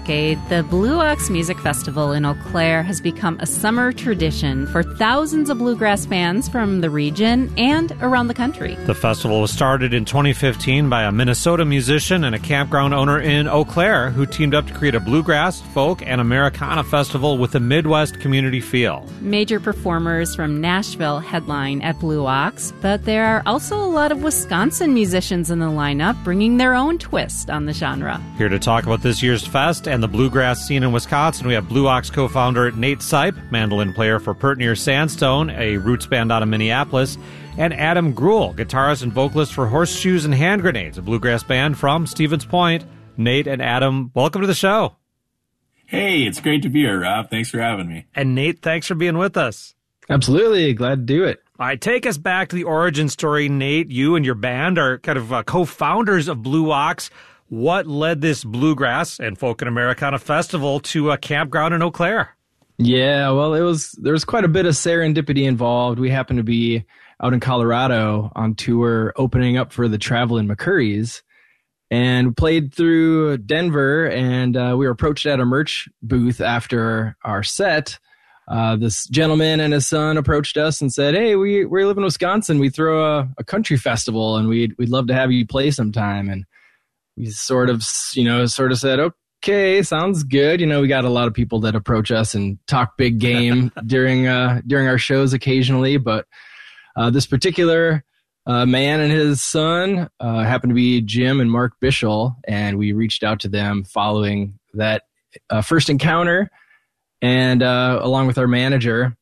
decade, the Blue Ox Music Festival in Eau Claire has become a summer tradition for thousands of bluegrass fans from the region and around the country. The festival was started in 2015 by a Minnesota musician and a campground owner in Eau Claire who teamed up to create a bluegrass, folk, and Americana festival with a Midwest community feel. Major performers from Nashville headline at Blue Ox, but there are also a lot of Wisconsin musicians in the lineup bringing their own twist on the genre. Here to talk about this year's fest and the bluegrass scene in Wisconsin, we have Blue Ox co-founder Nate Sipe, mandolin player for Pertnier Sandstone, a roots band out of Minneapolis, and Adam Gruhl, guitarist and vocalist for Horseshoes and Hand Grenades, a bluegrass band from Stevens Point. Nate and Adam, welcome to the show. Hey, it's great to be here, Rob. Thanks for having me. And Nate, thanks for being with us. Absolutely. Glad to do it. All right, take us back to the origin story. Nate, you and your band are kind of co-founders of Blue Ox. What led this bluegrass and folk and Americana festival to a campground in Eau Claire? Yeah, well, there was quite a bit of serendipity involved. We happened to be out in Colorado on tour opening up for the Traveling McCurries and played through Denver, and we were approached at a merch booth after our set. This gentleman and his son approached us and said, "Hey, we live in Wisconsin. We throw a country festival, and we'd love to have you play sometime." And we sort of said, "Okay, sounds good." We got a lot of people that approach us and talk big game during our shows occasionally, but this particular man and his son happened to be Jim and Mark Bischel, and we reached out to them following that first encounter. And along with our manager,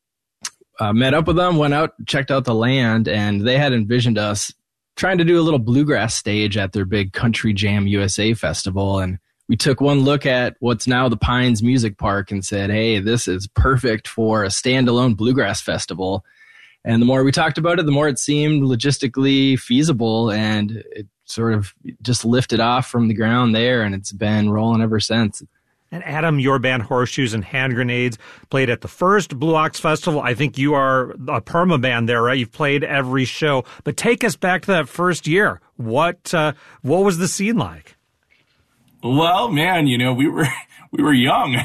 met up with them, went out, checked out the land, and they had envisioned us trying to do a little bluegrass stage at their big Country Jam USA festival. And we took one look at what's now the Pines Music Park and said, "Hey, this is perfect for a standalone bluegrass festival." And the more we talked about it, the more it seemed logistically feasible, and it sort of just lifted off from the ground there, and it's been rolling ever since. And Adam, your band Horseshoes and Hand Grenades played at the first Blue Ox Festival. I think you are a perma band there, right? You've played every show. But take us back to that first year. What was the scene like? Well, man, we were young.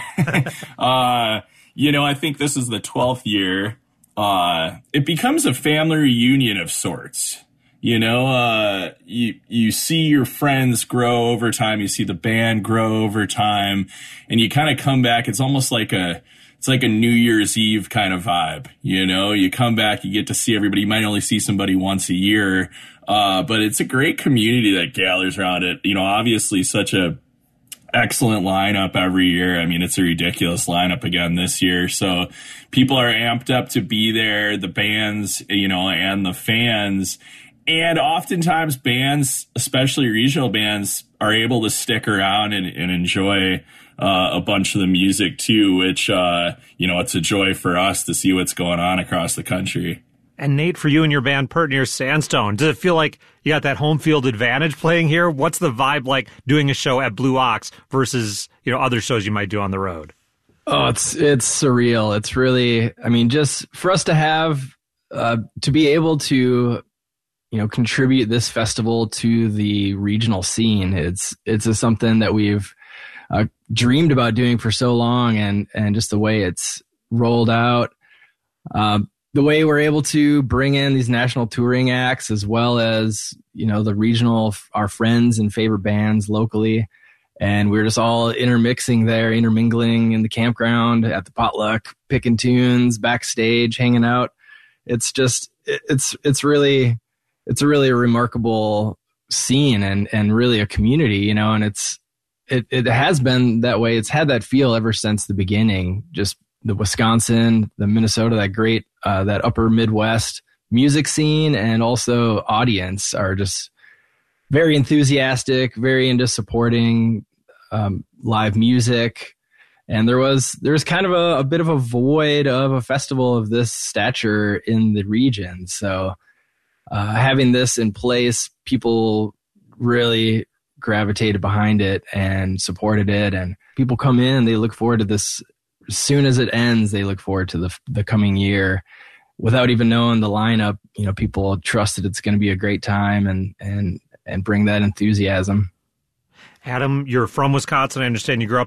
I think this is the 12th year. It becomes a family reunion of sorts. You see your friends grow over time. You see the band grow over time, and you kind of come back. It's almost like it's like a New Year's Eve kind of vibe. You come back, you get to see everybody. You might only see somebody once a year, but it's a great community that gathers around it. Obviously such a excellent lineup every year. I mean, it's a ridiculous lineup again this year. So people are amped up to be there, the bands, and the fans. And oftentimes bands, especially regional bands, are able to stick around and enjoy a bunch of the music too, which, it's a joy for us to see what's going on across the country. And Nate, for you and your band Pertnier Sandstone, does it feel like you got that home field advantage playing here? What's the vibe like doing a show at Blue Ox versus, other shows you might do on the road? Oh, it's surreal. It's really, just for us to have, to be able to, contribute this festival to the regional scene. It's something that we've dreamed about doing for so long, and just the way it's rolled out, the way we're able to bring in these national touring acts, as well as, the regional, our friends and favorite bands locally. And we're just all intermingling in the campground, at the potluck, picking tunes, backstage, hanging out. It's just, it's really a remarkable scene and really a community, and it has been that way. It's had that feel ever since the beginning. Just the Wisconsin, the Minnesota, that great, that upper Midwest music scene and also audience are just very enthusiastic, very into supporting live music. And there's kind of a bit of a void of a festival of this stature in the region. So having this in place, people really gravitated behind it and supported it. And people come in, they look forward to this. As soon as it ends, they look forward to the coming year. Without even knowing the lineup, people trust that it's going to be a great time and bring that enthusiasm. Adam, you're from Wisconsin. I understand you grew up